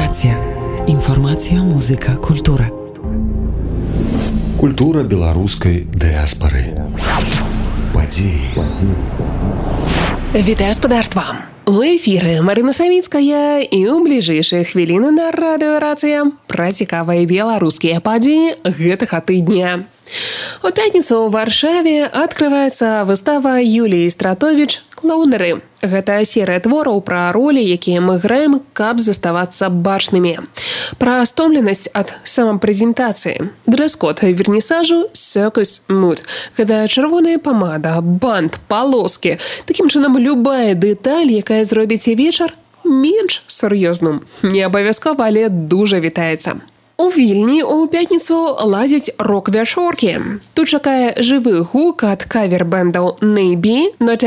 Рацыя. Інфармацыя, музыка, культура. Культура беларускай дыаспары. Падзеі. Вітаю спадарства! У эфіры Марына Савіцкая і ў бліжэйшыя хвіліны на радыё Рацыя пра цікавыя беларускія падзеі гэтага тыдня. У пятніцу ў Варшаве адкрываецца выстава Юліі Стратовіч «Клоунеры». Гэта серыя твораў пра ролі, якія мы граем, каб заставацца бачнымі. Пра стомленасць ад самапрэзентацыі. Дрэс-код вернісажу «Circus Mood». Гэта чырвоная памада, бант, палоскі. Такім чынам, любая дэталь, якая зробіце вечар менш сур'ёзным. Не абавязкова, але дужа вітаецца. У Вільні ў пятніцу ладзяць рок-вячоркі. Тут чакае жывы гук ад кавер-бэндаў Нейбі,